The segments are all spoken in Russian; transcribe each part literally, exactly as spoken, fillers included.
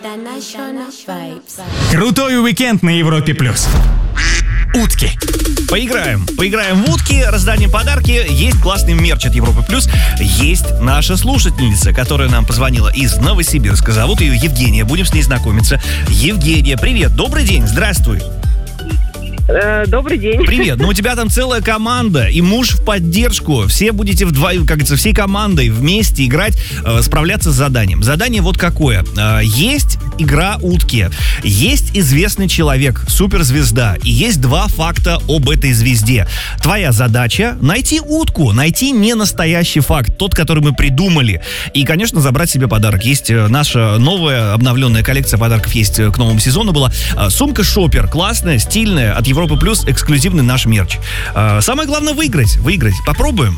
Крутой уикенд на Европе плюс. Утки. Поиграем. Поиграем в утки, раздаем подарки. Есть классный мерч от Европы плюс. Есть наша слушательница, которая нам позвонила из Новосибирска. Зовут ее Евгения. Будем с ней знакомиться. Евгения, привет. Добрый день. Здравствуй. Добрый день. Привет. Ну, у тебя там целая команда, и муж в поддержку. Все будете вдвоем, как говорится, всей командой вместе играть, э, справляться с заданием. Задание вот какое. Э, есть игра утки, есть известный человек, суперзвезда, и есть два факта об этой звезде. Твоя задача — найти утку, найти не настоящий факт, тот, который мы придумали, и, конечно, забрать себе подарок. Есть наша новая обновленная коллекция подарков, есть к новому сезону была. Сумка Шопер, классная, стильная, от Европы плюс, эксклюзивный наш мерч. Самое главное — выиграть, выиграть. Попробуем?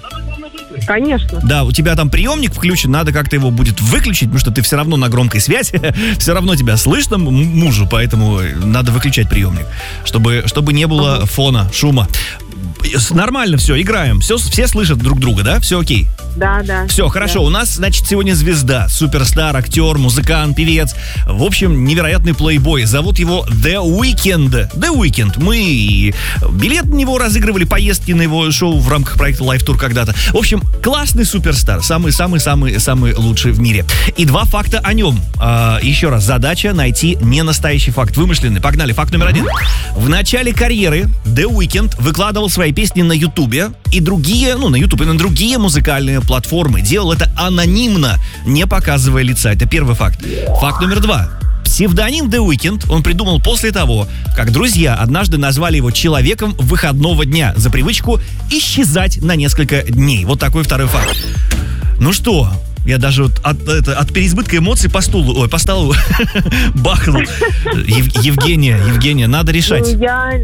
Конечно. Да, у тебя там приемник включен, надо как-то его будет выключить, потому что ты все равно на громкой связи, все равно тебя слышно мужу, поэтому надо выключать приемник, чтобы, чтобы не было фона, шума. Нормально все, играем. Все, все слышат друг друга, да? Все окей? Да, да. Все, хорошо. Да. У нас, значит, сегодня звезда, суперстар, актер, музыкант, певец. В общем, невероятный плейбой. Зовут его The Weeknd. The Weeknd. Мы билет на него разыгрывали, поездки на его шоу в рамках проекта Live Tour когда-то. В общем, классный суперстар. Самый-самый-самый-самый лучший в мире. И два факта о нем. А, еще раз, задача — найти не настоящий факт, вымышленный. Погнали. Факт номер один. В начале карьеры The Weeknd выкладывал свои песни на Ютубе и другие, ну, на Ютубе, на другие музыкальные платформы. Делал это анонимно, не показывая лица. Это первый факт. Факт номер два. Псевдоним The Weeknd он придумал после того, как друзья однажды назвали его человеком выходного дня за привычку исчезать на несколько дней. Вот такой второй факт. Ну что, я даже вот от, это, от переизбытка эмоций по стулу, ой, по столу бахнул. Ев, Евгения, Евгения, надо решать. Ну, я,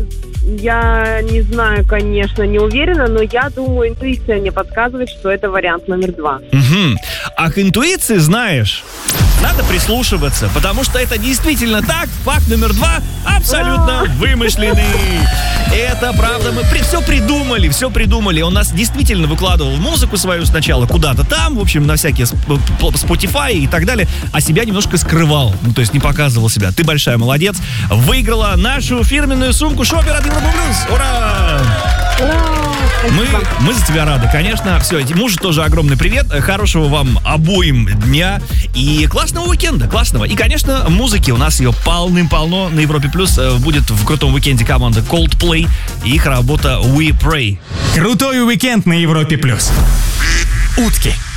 я не знаю, конечно, не уверена, но я думаю, интуиция мне подсказывает, что это вариант номер два. Угу. А к интуиции, знаешь, надо прислушиваться, потому что это действительно так. Факт номер два абсолютно вымышленный. Это правда, мы при, все придумали, все придумали. Он нас действительно выкладывал музыку свою сначала куда-то там, в общем, на всякие Spotify и так далее, а себя немножко скрывал, ну, то есть не показывал себя. Ты большая молодец. Выиграла нашу фирменную сумку Шопер от Европы плюс. Ура! Мы, мы за тебя рады, конечно. Все, мужу тоже огромный привет. Хорошего вам обоим дня и классного уикенда, классного. И, конечно, музыки у нас ее полным-полно. На Европе плюс будет в крутом уикенде команда Coldplay и их работа We Pray. Крутой уикенд на Европе плюс. Утки.